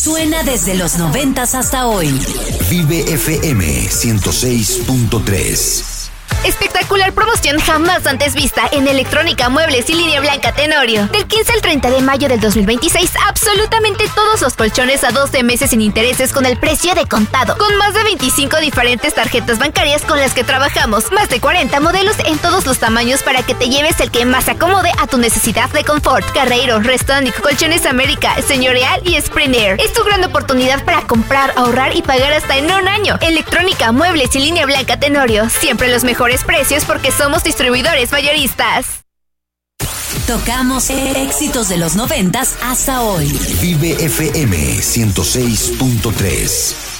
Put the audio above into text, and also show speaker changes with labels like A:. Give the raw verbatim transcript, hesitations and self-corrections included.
A: Suena desde los noventas hasta hoy.
B: Vive F M ciento seis punto tres.
C: Espectacular promoción jamás antes vista en Electrónica, Muebles y Línea Blanca Tenorio. Del quince al treinta de mayo del dos mil veintiséis, absolutamente todos los colchones a doce meses sin intereses con el precio de contado. Con más de veinticinco diferentes tarjetas bancarias con las que trabajamos. Más de cuarenta modelos en todos los tamaños para que te lleves el que más acomode a tu necesidad de confort. Carreiro, Restonic, Colchones América, Señorial y Springer. Es tu gran oportunidad para comprar, ahorrar y pagar hasta en un año. Electrónica, Muebles y Línea Blanca Tenorio. Siempre los mejores precios porque somos distribuidores mayoristas.
A: Tocamos éxitos de los noventas hasta hoy.
B: Vive F M ciento seis punto tres.